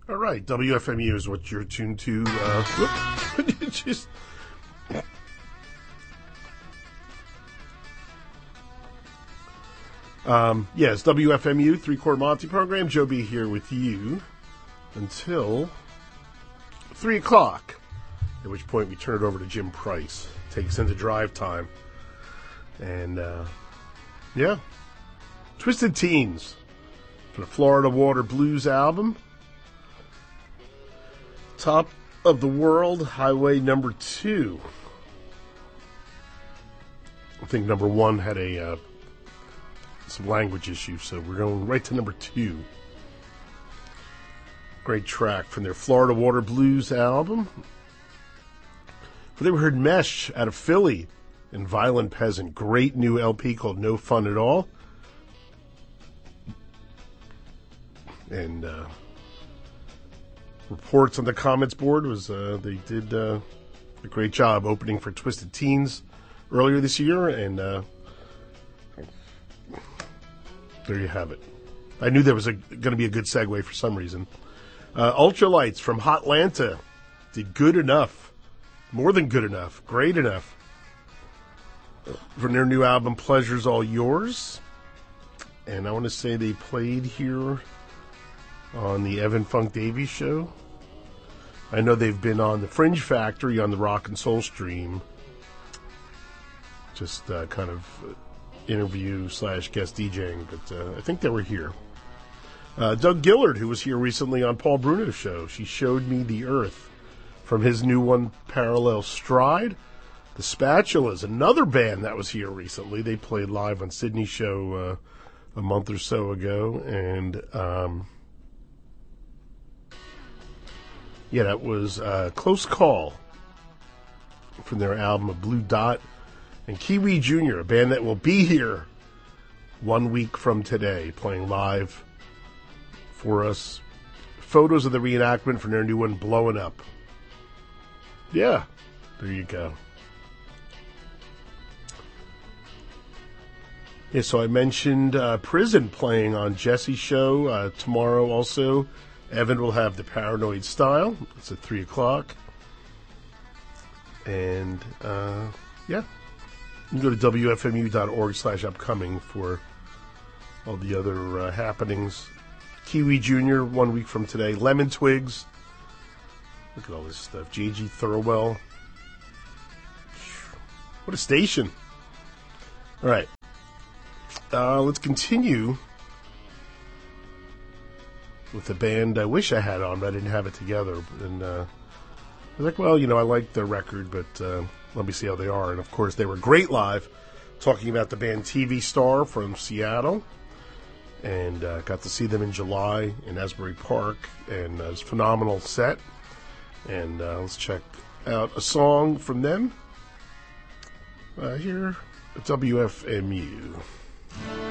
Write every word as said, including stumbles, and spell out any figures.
All right, W F M U is what you're tuned to. Uh, whoop, just um, yes, W F M U Three Chord Monty program. Joe B here with you until three o'clock. At which point we turn it over to Jim Price. Takes into drive time, and uh, yeah, Twisted Teens from the Florida Water Blues album. Top of the World, Highway number two. I think number one had a uh, some language issues, so we're going right to number two. Great track from their Florida Water Blues album. But then we heard Mesh out of Philly and Violent Peasant. Great new L P called No Fun at All. And uh, reports on the comments board was uh, they did uh, a great job opening for Twisted Teens earlier this year, and uh, there you have it. I knew there was going to be a good segue for some reason. Uh, Ultralights from Hotlanta did Good Enough, more than good enough, great enough, from their new album Pleasure's All Yours. And I want to say they played here on the Evan Funk Davies show. I know they've been on the Fringe Factory on the Rock and Soul Stream. Just uh, kind of interview slash guest DJing, but uh, I think they were here. Uh, Doug Gillard, who was here recently on Paul Bruno's show, She Showed Me the Earth, from his new one, Parallel Stride. The Spatulas, another band that was here recently. They played live on Sydney's show uh, a month or so ago, and um, yeah, that was uh, Close Call from their album, A Blue Dot. And Kiwi Junior, a band that will be here one week from today, playing live for us. Photos of the reenactment from their new one, Blowing Up. Yeah, there you go. Yeah, so I mentioned uh, Prison playing on Jesse's show uh, tomorrow also. Evan will have the Paranoid Style. It's at three o'clock. And, uh, yeah. You can go to W F M U dot org slash upcoming for all the other uh, happenings. Kiwi Junior, one week from today. Lemon Twigs. Look at all this stuff. J G Thurwell. What a station. All right. Uh, let's continue with the band I wish I had on, but I didn't have it together. And uh, I was like, well, you know, I like the record, but uh, let me see how they are. And, of course, they were great live, talking about the band T V Star from Seattle. And uh, got to see them in July in Asbury Park, and uh, it was a phenomenal set. And uh, let's check out a song from them uh, here at W F M U.